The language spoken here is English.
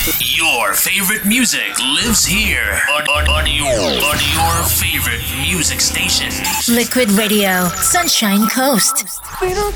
Your favorite music lives here on your favorite music station. Liquid Radio, Sunshine Coast. We don't